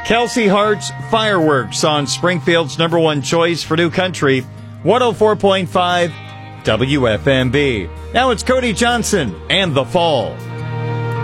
Kelsey Hart's Fireworks on Springfield's number one choice for new country, 104.5 WFMB. Now it's Cody Johnson and The Fall.